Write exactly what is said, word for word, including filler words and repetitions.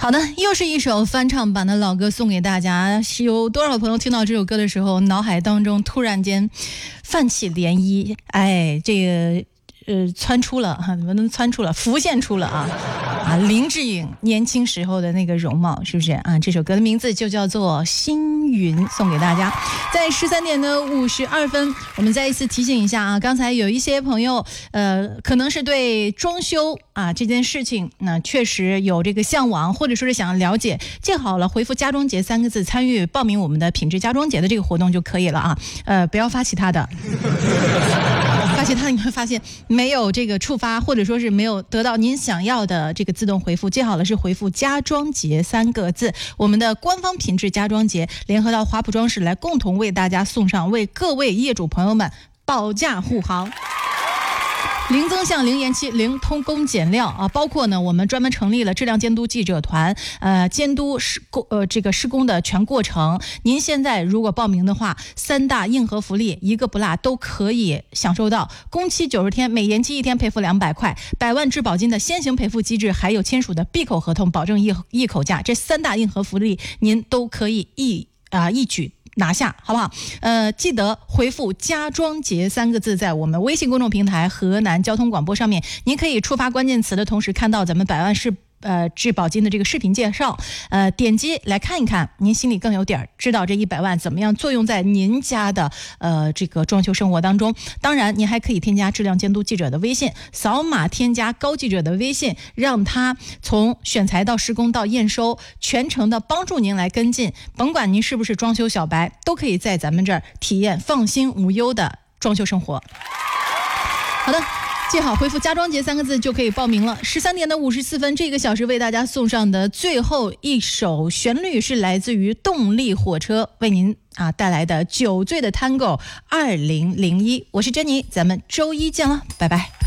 好的，又是一首翻唱版的老歌送给大家。有多少朋友听到这首歌的时候，脑海当中突然间泛起涟漪？哎，这个呃，窜出了哈，怎么能窜出了？浮现出了啊啊！林志颖年轻时候的那个容貌，是不是啊？这首歌的名字就叫做《星云》，送给大家。在十三点的五十二分，我们再一次提醒一下啊，刚才有一些朋友，呃，可能是对装修啊这件事情，那确实有这个向往，或者说是想了解，记好了，回复"家装节"三个字，参与报名我们的品质家装节的这个活动就可以了啊。呃，不要发其他的。发现它你会发现没有这个触发，或者说是没有得到您想要的这个自动回复，记好了是回复"家装节"三个字。我们的官方品质家装节联合到华普装饰来共同为大家送上，为各位业主朋友们保价护航。零增项、零延期、零偷工减料啊！包括呢，我们专门成立了质量监督记者团，呃，监督施工呃这个施工的全过程。您现在如果报名的话，三大硬核福利一个不落都可以享受到：工期九十天，每延期一天赔付两百块；百万质保金的先行赔付机制，还有签署的闭口合同，保证一一口价。这三大硬核福利，您都可以一啊、呃、一举拿下，好不好？呃，记得回复"家装节"三个字，在我们微信公众平台河南交通广播上面，您可以触发关键词的同时看到咱们百万是呃质保金的这个视频介绍，呃，点击来看一看，您心里更有底儿，知道这一百万怎么样作用在您家的呃这个装修生活当中。当然，您还可以添加质量监督记者的微信，扫码添加高记者的微信，让他从选材到施工到验收，全程的帮助您来跟进。甭管您是不是装修小白，都可以在咱们这儿体验放心无忧的装修生活。好的。记好，回复"家装节"三个字就可以报名了。十三点的五十四分，这个小时为大家送上的最后一首旋律是来自于动力火车为您啊带来的《酒醉的 Tango 二零零一》。我是珍妮，咱们周一见了，拜拜。